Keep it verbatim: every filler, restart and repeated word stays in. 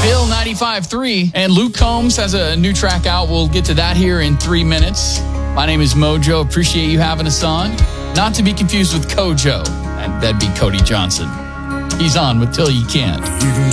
Hill ninety-five three. And Luke Combs has a new track out. We'll get to that here in three minutes. My name is Mojo. Appreciate you having us on. Not to be confused with Kojo. And that'd be Cody Johnson. He's on with Till You Can't. You can